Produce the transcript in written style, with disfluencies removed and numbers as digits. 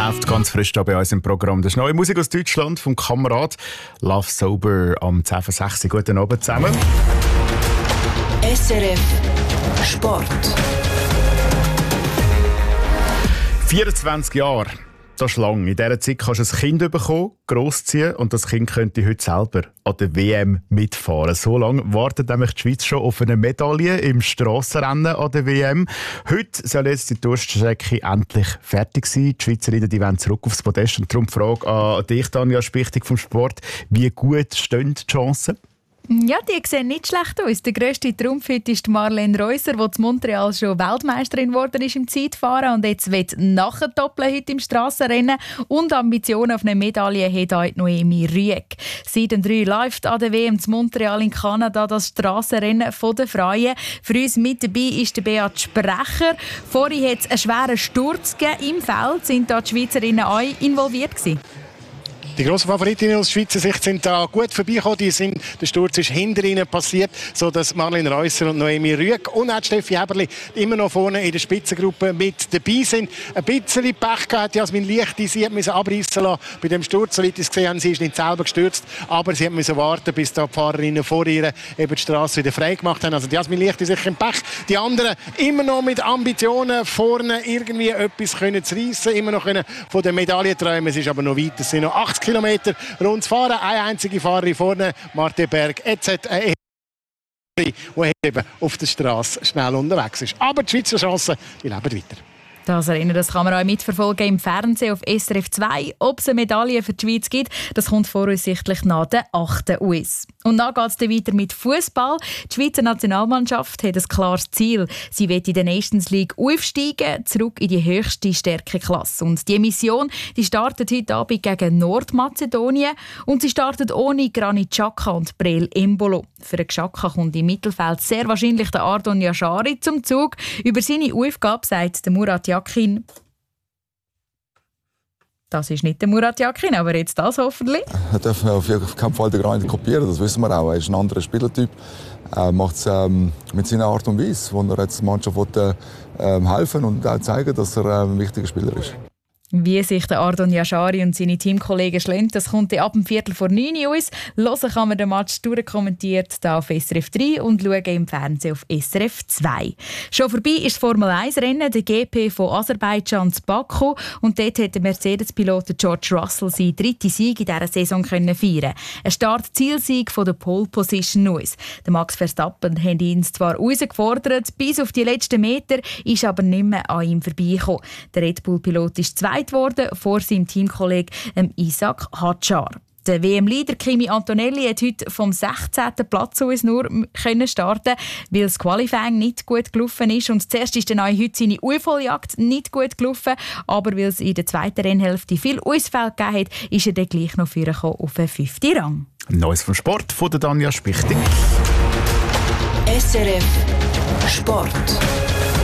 läuft ganz frisch da bei uns im Programm. Das ist neue Musik aus Deutschland vom Kamerad Love Sober am 10.06. Guten Abend zusammen. SRF Sport. 24 Jahre. Das ist lang. In dieser Zeit kannst du ein Kind bekommen, grossziehen und das Kind könnte heute selber an der WM mitfahren. So lange wartet nämlich die Schweiz schon auf eine Medaille im Strassenrennen an der WM. Heute soll jetzt die Durststrecke endlich fertig sein. Die Schweizerinnen die wollen zurück aufs Podest. Und darum die Frage an dich, Tanja Spichtig vom Sport. Wie gut stehen die Chancen? Ja, die sehen nicht schlecht aus. Der grösste Trumpf heute ist Marlene Reusser, die in Montreal schon Weltmeisterin geworden ist im Zeitfahren und jetzt will nachdoppeln heute im Strassenrennen und Ambitionen auf eine Medaille hat heute Noemi Rüegg. Seit dem 3 läuft an der WM in Montreal in Kanada das Strassenrennen der Frauen. Für uns mit dabei ist der Beat Sprecher. Vorhin hat es einen schweren Sturz gegeben im Feld. Sind da die Schweizerinnen auch involviert gewesen? Die grossen Favoritinnen aus Schweizer Sicht sind da gut vorbeigekommen. Der Sturz ist hinter ihnen passiert, sodass Marlene Reusser und Noemi Rüegg und auch Steffi Häberli immer noch vorne in der Spitzengruppe mit dabei sind. Ein bisschen Pech gehabt Jasmin Lichti. Sie musste abreißen lassen bei dem Sturz. Soweit ich es gesehen habe, sie ist nicht selber gestürzt, aber sie musste warten, bis da die Fahrerinnen vor ihr eben die Straße wieder frei gemacht haben. Also die Jasmin Lichti sicher im Pech. Die anderen immer noch mit Ambitionen, vorne irgendwie etwas können zu reissen, immer noch können von den Medaillen träumen. Es ist aber noch weit. Es sind noch 80 Kilometer rund zu fahren. Eine einzige Fahrerin vorne, Marte Berg. Jetzt hat die eben auf der Straße schnell unterwegs ist. Aber die Schweizer Chancen, die leben weiter. Das kann man auch mitverfolgen im Fernsehen auf SRF 2. Ob es eine Medaille für die Schweiz gibt, das kommt voraussichtlich nach der 8. US. Und dann geht es dann weiter mit Fußball. Die Schweizer Nationalmannschaft hat ein klares Ziel. Sie will in der Nations League aufsteigen, zurück in die höchste Stärkeklasse. Und die Mission die startet heute Abend gegen Nordmazedonien. Und sie startet ohne Granit Xhaka und Breel Embolo. Für den Xhaka kommt im Mittelfeld sehr wahrscheinlich der Ardon Yashari zum Zug. Über seine Aufgabe sagt der Murat Yakin. Das ist nicht der Murat Yakin, aber jetzt das hoffentlich. Er darf auf keinen Fall den Granit kopieren, das wissen wir auch. Er ist ein anderer Spielertyp. Er macht es mit seiner Art und Weise, wo er jetzt der Mannschaft helfen und auch zeigen, dass er ein wichtiger Spieler ist. Wie sich der Ardon Yashari und seine Teamkollegen schlagen, das kommt ab dem 8:45 aus. Hören kann man den Match durchkommentiert hier auf SRF 3 und schauen im Fernsehen auf SRF 2. Schon vorbei ist das Formel-1-Rennen, der GP von Aserbaidschan zu Baku. Und dort hat der Mercedes-Pilot George Russell seinen 3. Sieg in dieser Saison feiern. Ein Start-Zielsieg von der Pole-Position aus. Der Max Verstappen hat ihn zwar herausgefordert, bis auf die letzten Meter, ist aber nicht mehr an ihm vorbeigekommen. Der Red Bull-Pilot ist zweit worden vor seinem Teamkollegen Isaac Hadjar. Der WM-Leader Kimi Antonelli hat heute vom 16. Platz aus nur starten, weil das Qualifying nicht gut gelaufen ist. Und zuerst ist dann auch heute seine Aufholjagd nicht gut gelaufen. Aber weil es in der zweiten Rennhälfte viel Ausfälle gegeben hat, ist er dann gleich noch vorgekommen auf den 5. Rang. Neues vom Sport von Tanja Spichtig. SRF Sport.